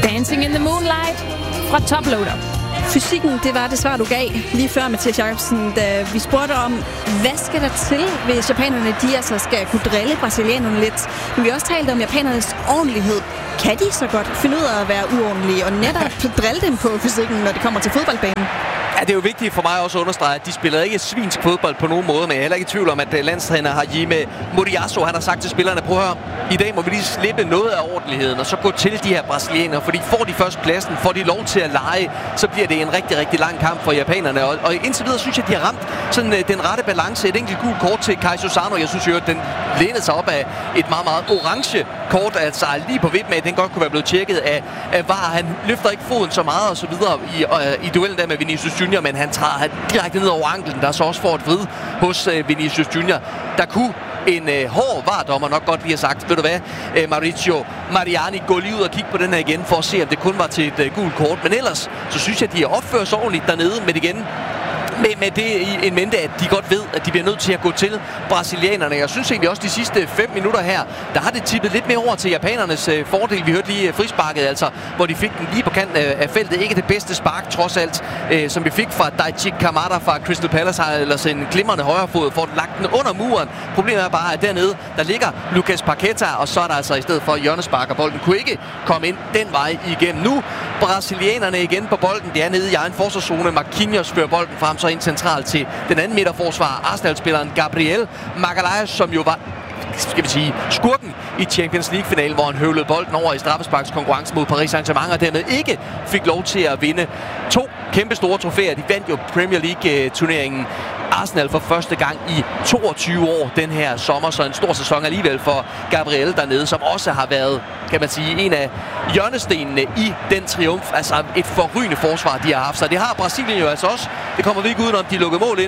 Dancing in the Moonlight fra Toploader. Fysikken, det var det svar, du gav lige før, Mathias Jacobsen, da vi spurgte om, hvad skal der til, hvis japanerne de altså skal kunne drille brasilianerne lidt. Men vi har også talt om japanernes ordentlighed. Kan de så godt finde ud af at være uordentlige og netop drille dem på fysikken, når det kommer til fodboldbanen? Ja, det er jo vigtigt for mig også at understrege, at de spiller ikke svinsk fodbold på nogen måde, men jeg er heller ikke i tvivl om, at landstræner Hajime Moriyasu, han har sagt til spillerne, prøv at høre, i dag må vi lige slippe noget af ordentligheden, og så gå til de her brasilianere, fordi får de først pladsen, får de lov til at lege, så bliver det en rigtig, rigtig lang kamp for japanerne, og indtil videre synes jeg, at de har ramt sådan den rette balance. Et enkelt gult kort til Kai Suzano, jeg synes jo, at den lænede sig op af et meget, meget orange kort, altså lige på vippen af, at den godt kunne være blevet tjekket af VAR. Han løfter ikke foden så meget og så videre i duellen der med Vinicius Junior, men han træder direkte ned over anklen, der så også får et vrid hos Vinicius Junior. Der kunne en hård VAR-dommer nok godt lige have sagt, ved du hvad, Mauricio Mariani, gå lige ud og kigge på den her igen, for at se, om det kun var til et gult kort. Men ellers, så synes jeg, at de opfører sig ordentligt dernede, men igen, med det i en mente, at de godt ved, at de bliver nødt til at gå til brasilianerne. Jeg synes egentlig også, de sidste 5 minutter her, der har det tippet lidt mere over til japanernes fordel. Vi hørte lige frisparket, altså, hvor de fik den lige på kanten af feltet. Ikke det bedste spark, trods alt, som vi fik fra Daichi Kamada fra Crystal Palace, har ellers en glimrende højrefod, får lagt den under muren. Problemet er bare, at dernede, der ligger Lucas Paqueta, og så er der altså i stedet for hjørnespark, og bolden kunne ikke komme ind den vej igennem. Nu brasilianerne igen på bolden. Det er nede i egen forsvarszone. Marquinhos fører bolden frem, så ind centralt til den anden midterforsvar, Arsenal-spilleren Gabriel Magalhaes, som jo var, skal vi sige, skurken i Champions League-finalen, hvor han høvlede bolden over i straffesparkskonkurrence mod Paris Saint-Germain, og dermed ikke fik lov til at vinde 2 kæmpe store trofæer. De vandt jo Premier League-turneringen Arsenal for første gang i 22 år den her sommer, så en stor sæson alligevel for Gabriel dernede, som også har været, kan man sige, en af hjørnestenene i den triumf. Altså et forrygende forsvar, de har haft. Så det har Brasilien jo altså også. Det kommer vi ikke udenom, de lukkede mål ind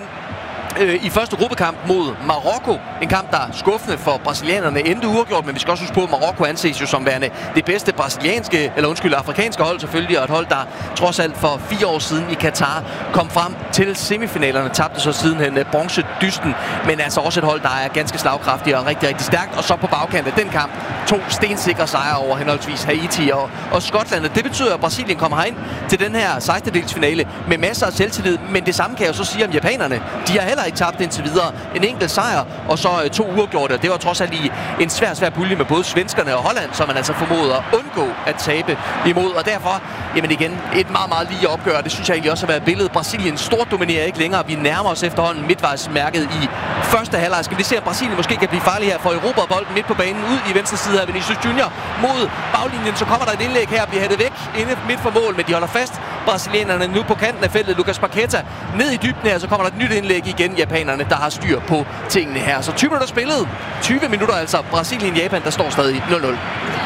i første gruppekamp mod Marokko. En kamp, der er skuffende for brasilianerne, endte uafgjort, men vi skal også huske på, at Marokko anses jo som værende det bedste afrikanske hold selvfølgelig, og et hold, der trods alt for 4 år siden i Katar kom frem til semifinalerne, tabte så sidenhen bronzedysten, men altså også et hold, der er ganske slagkraftigt og rigtig, rigtig stærkt. Og så på bagkanten af den kamp 2 stensikre sejre over henholdsvis Haiti og Skotland. Det betyder, at Brasilien kommer herind til den her 16-delsfinale med masser af selvtillid, men det samme kan jeg jo så sige om japanerne. De har heller ikke tabt indtil videre. En enkelt sejr, og så 2 uafgjorte. Det var trods alt i en svær pulje med både svenskerne og Holland, som man altså formoder at undgå at tabe imod. Og derfor, jamen igen, et meget, meget lige opgør. Det synes jeg egentlig også har været billedet. Brasilien stort dominerer ikke længere. Vi nærmer os efterhånden midtvejsmærket i første halvleg. Skal vi se, at Brasilien måske kan blive farlig her for Europa, bolden midt på banen ud i venstre side af Vinicius Junior mod baglinjen. Så kommer der et indlæg her og bliver hættet væk inde midt for mål, men de holder fast. Brasilianerne nu på kanten af feltet. Lucas Paqueta ned i dybden her, så kommer der et nyt indlæg igen. Japanerne, der har styr på tingene her. Så 20 minutter spillet. 20 minutter altså. Brasilien-Japan, der står stadig 0-0.